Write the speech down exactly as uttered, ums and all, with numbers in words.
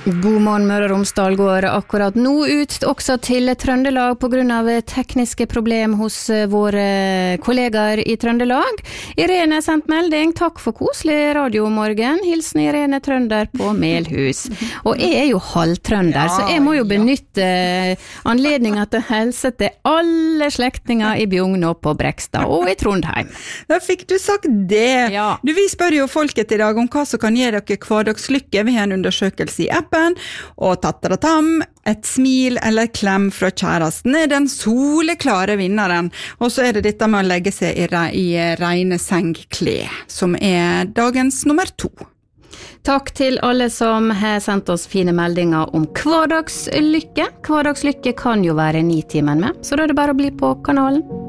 God morgen, Møre og Romsdal går akkurat nå ut også til Trøndelag på grunn av tekniske problem hos våre kollegaer i Trøndelag. Irene sendt melding, takk for koselig radiomorgen. Hilsen Irene Trønder på Melhus. Og jeg er jo halvtrønder, så jeg må jo benytte anledningen til å helse til alle slektinger i Bjugn og på Brekstad og i Trondheim. Da fikk du sagt det. Ja. Du, vi spør jo folket i dag om hva som kan gi dere hverdagslykke. Vi har en undersøkelse i appen, og tattaratam, et smil eller klem fra kjæresten er den soleklare vinneren. Og så er det dette med å legge seg i, re i rene sengklær, som er dagens nummer to. Takk til alle som har sendt oss fine meldinger om hverdagslykke. Hverdagslykke kan jo være ni timen med, så da er det bare å bli på kanalen.